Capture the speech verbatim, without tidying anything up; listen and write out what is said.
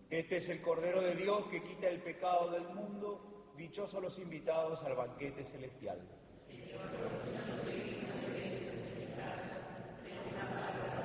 Este es el Cordero de Dios que quita el pecado del mundo. Dichosos los invitados al banquete celestial. Señor,